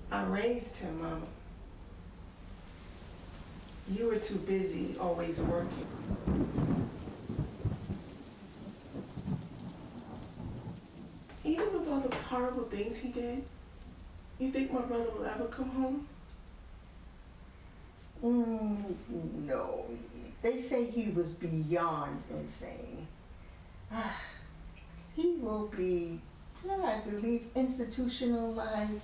I raised him, Mama. You were too busy always working. Even with all the horrible things he did, you think my brother will ever come home? No. They say he was beyond insane. He will be, I believe, institutionalized